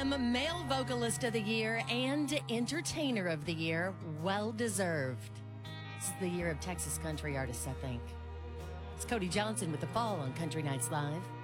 him Male Vocalist of the Year and Entertainer of the Year. Well deserved. This is the year of Texas country artists, I think. It's Cody Johnson with The Fall on Country Nights Live.